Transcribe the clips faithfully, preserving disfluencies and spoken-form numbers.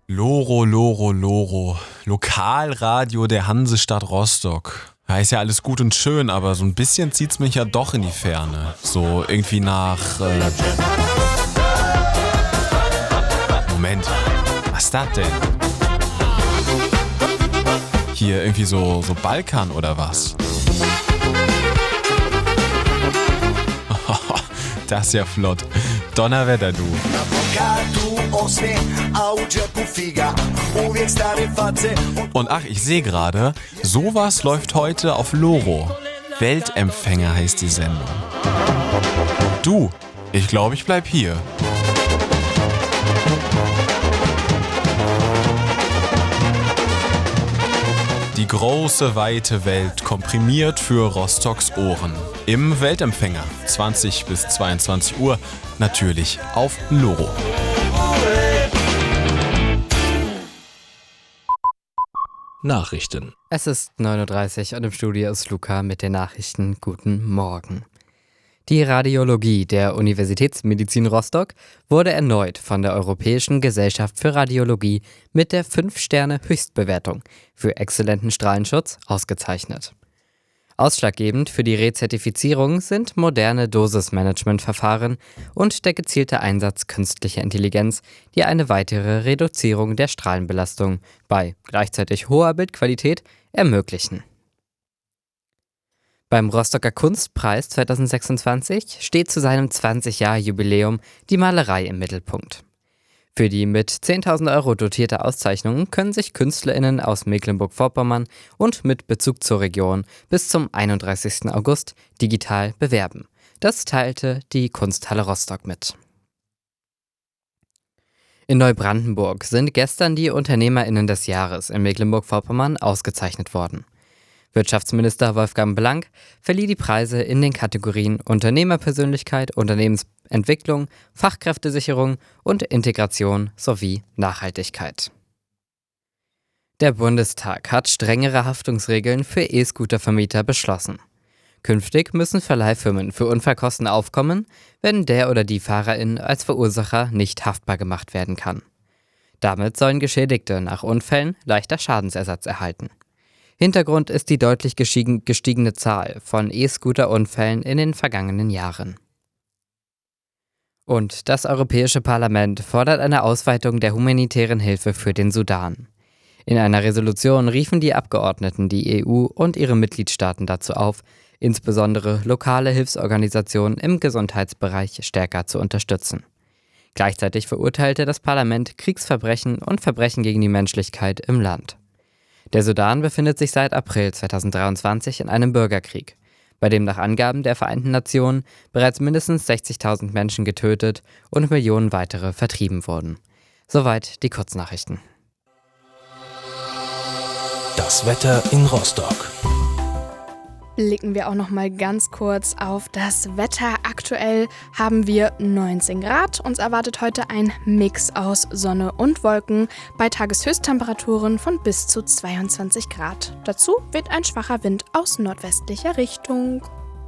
Loro, Loro, Loro. Lokalradio der Hansestadt Rostock. Ja, ist ja alles gut und schön, aber so ein bisschen zieht's mich ja doch in die Ferne. So irgendwie nach... Äh Moment, was ist das denn? Hier irgendwie so, so Balkan oder was? Das ist ja flott. Donnerwetter, du. Und ach, ich sehe gerade, sowas läuft heute auf Loro. Weltempfänger heißt die Sendung. Du, ich glaube, ich bleib hier. Die große, weite Welt komprimiert für Rostocks Ohren. Im Weltempfänger, zwanzig bis zweiundzwanzig Uhr, natürlich auf Loro. Nachrichten. Es ist neun Uhr dreißig und im Studio ist Luca mit den Nachrichten. Guten Morgen. Die Radiologie der Universitätsmedizin Rostock wurde erneut von der Europäischen Gesellschaft für Radiologie mit der fünf Sterne Höchstbewertung für exzellenten Strahlenschutz ausgezeichnet. Ausschlaggebend für die Rezertifizierung sind moderne Dosismanagementverfahren und der gezielte Einsatz künstlicher Intelligenz, die eine weitere Reduzierung der Strahlenbelastung bei gleichzeitig hoher Bildqualität ermöglichen. Beim Rostocker Kunstpreis zweitausendsechsundzwanzig steht zu seinem zwanzig-Jahr-Jubiläum die Malerei im Mittelpunkt. Für die mit zehntausend Euro dotierte Auszeichnung können sich KünstlerInnen aus Mecklenburg-Vorpommern und mit Bezug zur Region bis zum einunddreißigsten August digital bewerben. Das teilte die Kunsthalle Rostock mit. In Neubrandenburg sind gestern die UnternehmerInnen des Jahres in Mecklenburg-Vorpommern ausgezeichnet worden. Wirtschaftsminister Wolfgang Blank verlieh die Preise in den Kategorien Unternehmerpersönlichkeit, Unternehmensentwicklung, Fachkräftesicherung und Integration sowie Nachhaltigkeit. Der Bundestag hat strengere Haftungsregeln für E-Scooter-Vermieter beschlossen. Künftig müssen Verleihfirmen für Unfallkosten aufkommen, wenn der oder die Fahrerin als Verursacher nicht haftbar gemacht werden kann. Damit sollen Geschädigte nach Unfällen leichter Schadensersatz erhalten. Hintergrund ist die deutlich gestiegene Zahl von E-Scooter-Unfällen in den vergangenen Jahren. Und das Europäische Parlament fordert eine Ausweitung der humanitären Hilfe für den Sudan. In einer Resolution riefen die Abgeordneten die E U und ihre Mitgliedstaaten dazu auf, insbesondere lokale Hilfsorganisationen im Gesundheitsbereich stärker zu unterstützen. Gleichzeitig verurteilte das Parlament Kriegsverbrechen und Verbrechen gegen die Menschlichkeit im Land. Der Sudan befindet sich seit April zweitausenddreiundzwanzig in einem Bürgerkrieg, bei dem nach Angaben der Vereinten Nationen bereits mindestens sechzigtausend Menschen getötet und Millionen weitere vertrieben wurden. Soweit die Kurznachrichten. Das Wetter in Rostock. Blicken wir auch noch mal ganz kurz auf das Wetter. Aktuell haben wir neunzehn Grad. Uns erwartet heute ein Mix aus Sonne und Wolken bei Tageshöchsttemperaturen von bis zu zweiundzwanzig Grad. Dazu weht ein schwacher Wind aus nordwestlicher Richtung.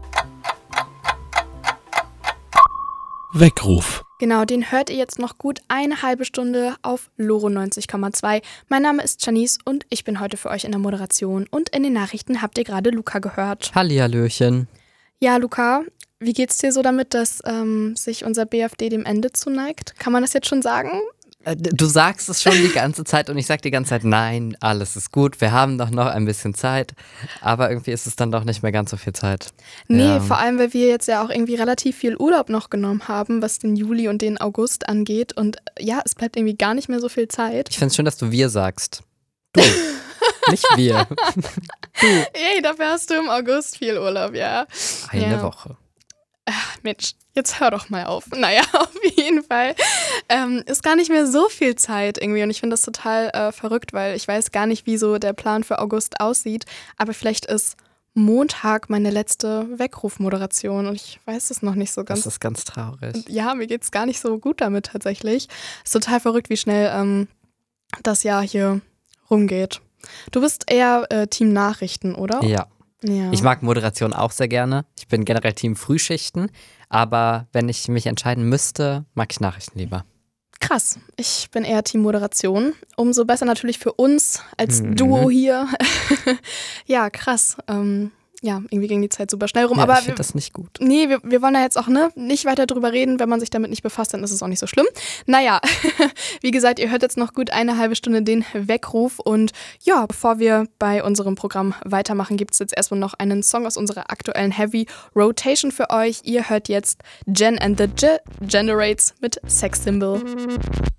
Weckruf. Genau, den hört ihr jetzt noch gut eine halbe Stunde auf Loro neunzig Komma zwei. Mein Name ist Janice und ich bin heute für euch in der Moderation. Und in den Nachrichten habt ihr gerade Luca gehört. Hallihallöchen. Ja, Luca, wie geht's dir so damit, dass ähm, sich unser B F D dem Ende zuneigt? Kann man das jetzt schon sagen? Du sagst es schon die ganze Zeit und ich sag die ganze Zeit, nein, alles ist gut, wir haben doch noch ein bisschen Zeit, aber irgendwie ist es dann doch nicht mehr ganz so viel Zeit. Nee, ja. Vor allem, weil wir jetzt ja auch irgendwie relativ viel Urlaub noch genommen haben, was den Juli und den August angeht und ja, es bleibt irgendwie gar nicht mehr so viel Zeit. Ich find's schön, dass du wir sagst. Du, nicht wir. Du. Ey, dafür hast du im August viel Urlaub, ja. Eine ja. Woche. Ach, Mensch, jetzt hör doch mal auf. Naja, auf jeden Fall ähm, ist gar nicht mehr so viel Zeit irgendwie und ich finde das total äh, verrückt, weil ich weiß gar nicht, wie so der Plan für August aussieht, aber vielleicht ist Montag meine letzte Weckrufmoderation und ich weiß es noch nicht so ganz. Das ist ganz traurig. Ja, mir geht's gar nicht so gut damit tatsächlich. Ist total verrückt, wie schnell ähm, das Jahr hier rumgeht. Du bist eher äh, Team Nachrichten, oder? Ja. Ja. Ich mag Moderation auch sehr gerne. Ich bin generell Team Frühschichten, aber wenn ich mich entscheiden müsste, mag ich Nachrichten lieber. Krass. Ich bin eher Team Moderation. Umso besser natürlich für uns als Mhm. Duo hier. Ja, krass. Ähm, ja, irgendwie ging die Zeit super schnell rum. Ja, aber ich wir, finde das nicht gut. nee, wir, wir wollen da jetzt auch ne, nicht weiter drüber reden. Wenn man sich damit nicht befasst, dann ist es auch nicht so schlimm. Naja, wie gesagt, ihr hört jetzt noch gut eine halbe Stunde den Weckruf. Und ja, bevor wir bei unserem Programm weitermachen, gibt es jetzt erstmal noch einen Song aus unserer aktuellen Heavy Rotation für euch. Ihr hört jetzt Gen and the Ge- Generates mit Sex Symbol.